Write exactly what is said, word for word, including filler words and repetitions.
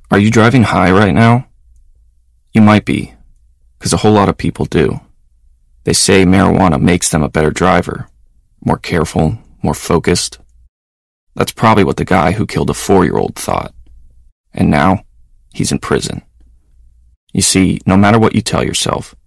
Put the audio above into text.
Are you driving high right now? You might be, because a whole lot of people do. They say marijuana makes them a better driver, more careful, more focused. That's probably what the guy who killed a four-year-old thought. And now, he's in prison. You see, no matter what you tell yourself,